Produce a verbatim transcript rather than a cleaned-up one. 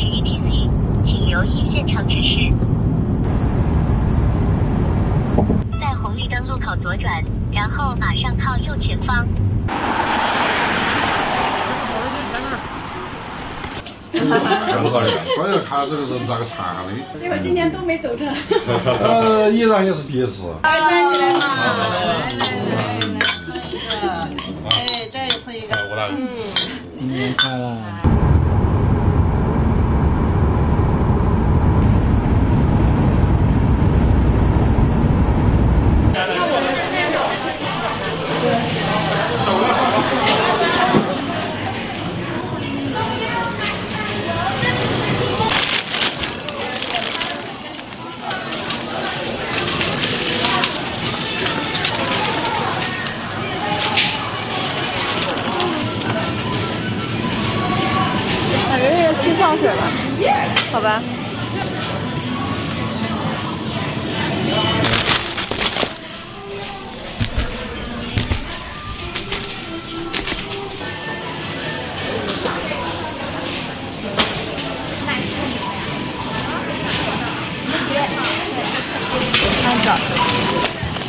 至 E T C， 请留意现场指示。在红绿灯路口左转，然后马上靠右前方。 看不到人，关键看这个人咋个查的。 结果今天都没走成。 呃，依然也是第一次。 来站起来嘛！来来来来，哎，这儿也碰一个。 我来。 嗯。 新年快乐。 感觉这个气泡水吧，好吧。